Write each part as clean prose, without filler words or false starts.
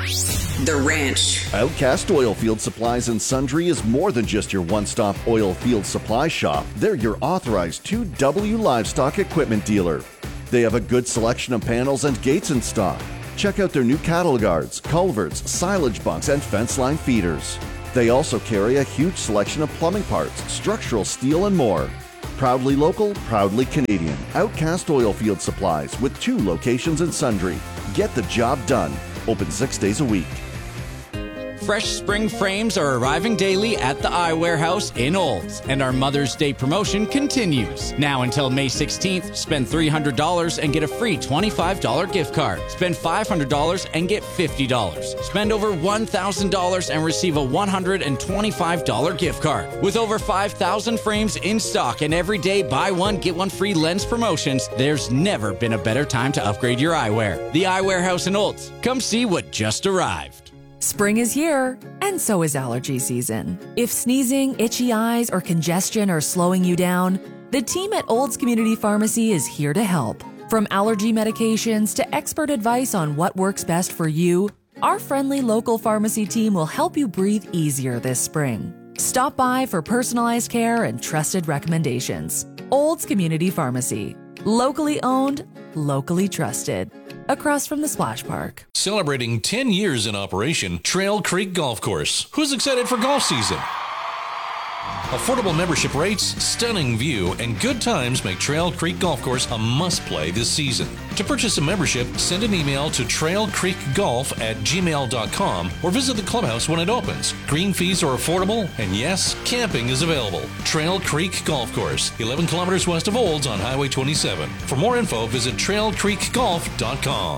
The Ranch. Outcast Oilfield Supplies and Sundry is more than just your one-stop oil field supply shop. They're your authorized 2W livestock equipment dealer. They have a good selection of panels and gates in stock. Check out their new cattle guards, culverts, silage bunks, and fence line feeders. They also carry a huge selection of plumbing parts, structural steel, and more. Proudly local, proudly Canadian. Outcast Oilfield Supplies with 2 locations in Sundry. Get the job done. Open 6 days a week. Fresh spring frames are arriving daily at the iWarehouse in Olds, and our Mother's Day promotion continues. Now until May 16th, spend $300 and get a free $25 gift card. Spend $500 and get $50. Spend over $1,000 and receive a $125 gift card. With over 5,000 frames in stock and every day buy one, get one free lens promotions, there's never been a better time to upgrade your eyewear. The iWarehouse in Olds. Come see what just arrived. Spring is here, and so is allergy season. If sneezing, itchy eyes, or congestion are slowing you down, the team at Olds Community Pharmacy is here to help. From allergy medications to expert advice on what works best for you, our friendly local pharmacy team will help you breathe easier this spring. Stop by for personalized care and trusted recommendations. Olds Community Pharmacy. Locally owned, locally trusted. Across from the Splash Park. Celebrating 10 years in operation, Trail Creek Golf Course. Who's excited for golf season? Affordable membership rates, stunning view, and good times make Trail Creek Golf Course a must-play this season. To purchase a membership, send an email to trailcreekgolf@gmail.com or visit the clubhouse when it opens. Green fees are affordable, and yes, camping is available. Trail Creek Golf Course, 11 kilometers west of Olds on Highway 27. For more info, visit trailcreekgolf.com.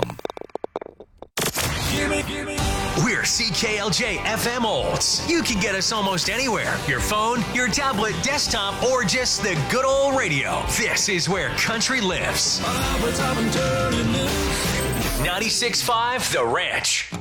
We're CKLJ FM Olds. You can get us almost anywhere. Your phone, your tablet, desktop, or just the good old radio. This is where country lives. 96.5 The Ranch.